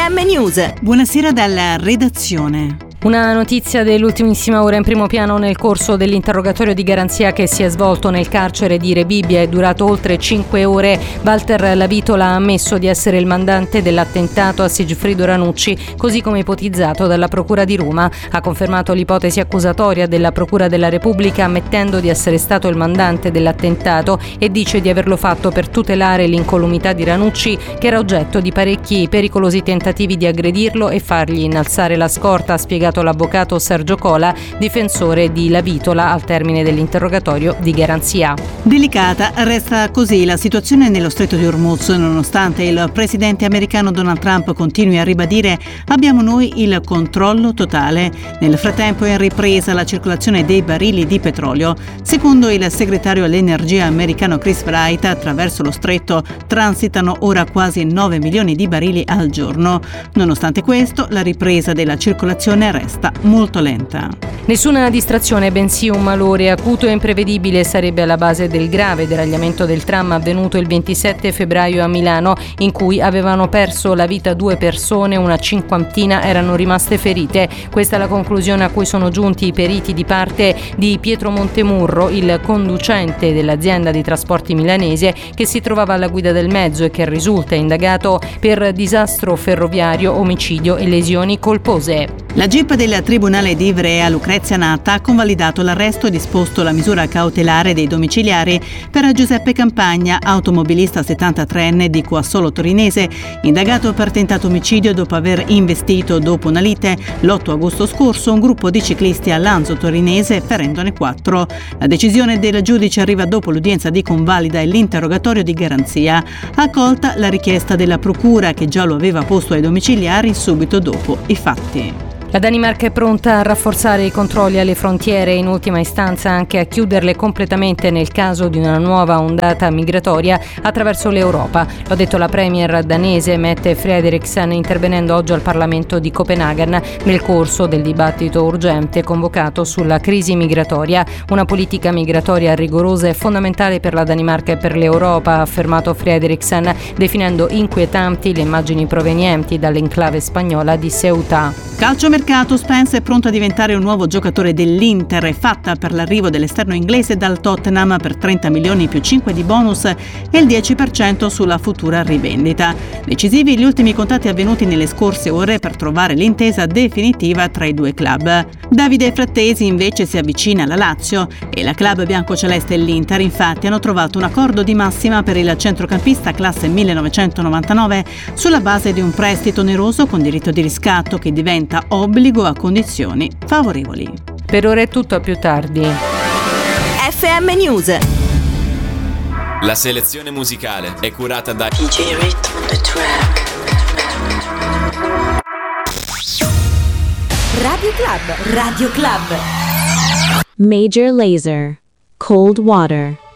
FM News. Buonasera dalla redazione. Una notizia dell'ultimissima ora in primo piano: nel corso dell'interrogatorio di garanzia che si è svolto nel carcere di Rebibbia e durato oltre 5 ore, Walter Lavitola ha ammesso di essere il mandante dell'attentato a Sigfrido Ranucci, così come ipotizzato dalla Procura di Roma. Ha confermato l'ipotesi accusatoria della Procura della Repubblica, ammettendo di essere stato il mandante dell'attentato, e dice di averlo fatto per tutelare l'incolumità di Ranucci, che era oggetto di parecchi pericolosi tentativi di aggredirlo e fargli innalzare la scorta, ha spiegato l'avvocato Sergio Cola, difensore di Lavitola, al termine dell'interrogatorio di garanzia. Delicata resta così la situazione nello Stretto di Hormuz, nonostante il presidente americano Donald Trump continui a ribadire: abbiamo noi il controllo totale. Nel frattempo è in ripresa la circolazione dei barili di petrolio. Secondo il segretario all'energia americano Chris Wright, attraverso lo stretto transitano ora quasi 9 milioni di barili al giorno. Nonostante questo, la ripresa della circolazione resta molto lenta. Nessuna distrazione, bensì un malore acuto e imprevedibile sarebbe alla base del grave deragliamento del tram avvenuto il 27 febbraio a Milano, in cui avevano perso la vita 2 persone, una cinquantina erano rimaste ferite. Questa è la conclusione a cui sono giunti i periti di parte di Pietro Montemurro, il conducente dell'azienda di trasporti milanese, che si trovava alla guida del mezzo e che risulta indagato per disastro ferroviario, omicidio e lesioni colpose. La GIP del Tribunale di Ivrea, Lucrezia Natta, ha convalidato l'arresto e disposto la misura cautelare dei domiciliari per Giuseppe Campagna, automobilista 73enne di Coassolo Torinese, indagato per tentato omicidio dopo aver investito, dopo una lite, l'8 agosto scorso un gruppo di ciclisti a Lanzo Torinese, ferendone 4. La decisione del giudice arriva dopo l'udienza di convalida e l'interrogatorio di garanzia. Accolta la richiesta della procura, che già lo aveva posto ai domiciliari subito dopo i fatti. La Danimarca è pronta a rafforzare i controlli alle frontiere e in ultima istanza anche a chiuderle completamente nel caso di una nuova ondata migratoria attraverso l'Europa. Lo ha detto la premier danese Mette Frederiksen, intervenendo oggi al Parlamento di Copenaghen nel corso del dibattito urgente convocato sulla crisi migratoria. Una politica migratoria rigorosa è fondamentale per la Danimarca e per l'Europa, ha affermato Frederiksen, definendo inquietanti le immagini provenienti dall'enclave spagnola di Ceuta. Calciomercato: Spence è pronto a diventare un nuovo giocatore dell'Inter, è fatta per l'arrivo dell'esterno inglese dal Tottenham per 30 milioni più 5 di bonus e il 10% sulla futura rivendita. Decisivi gli ultimi contatti avvenuti nelle scorse ore per trovare l'intesa definitiva tra i due club. Davide Frattesi invece si avvicina alla Lazio e la club biancoceleste e l'Inter infatti hanno trovato un accordo di massima per il centrocampista classe 1999 sulla base di un prestito oneroso con diritto di riscatto che diventa obbligo a condizioni favorevoli. Per ora è tutto, a più tardi. FM News. La selezione musicale è curata da DJ Rhythm on the track. Radio Club. Radio Club. Major Lazer. Cold Water.